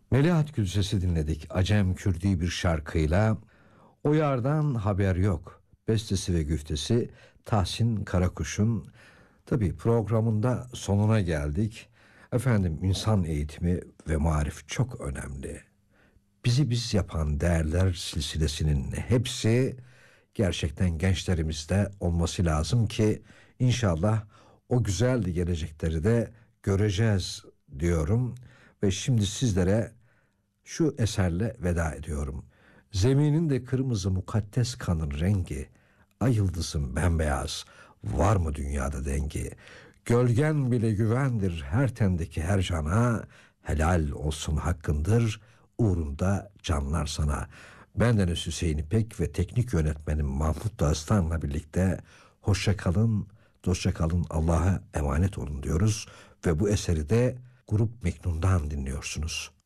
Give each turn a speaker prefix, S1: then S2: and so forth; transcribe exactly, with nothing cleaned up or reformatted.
S1: Melihat Gülses'i dinledik Acem Kürdi bir şarkıyla. O yardan haber yok. Bestesi ve güftesi Tahsin Karakuş'un. Tabii programında sonuna geldik. Efendim, insan eğitimi ve marif çok önemli. Bizi biz yapan değerler silsilesinin hepsi gerçekten gençlerimizde olması lazım ki inşallah o güzel gelecekleri de göreceğiz diyorum. Ve şimdi sizlere şu eserle veda ediyorum. Zeminin de kırmızı mukaddes kanın rengi, ay yıldızın bembeyaz, var mı dünyada dengi? Gölgen bile güvendir her tendeki her cana, helal olsun hakkındır, uğrunda canlar sana. Bendeniz Hüseyin İpek ve teknik yönetmenim Mahmut Dağıstan'la birlikte hoşça kalın, dostça kalın, Allah'a emanet olun diyoruz ve bu eseri de Grup Meknun'dan dinliyorsunuz.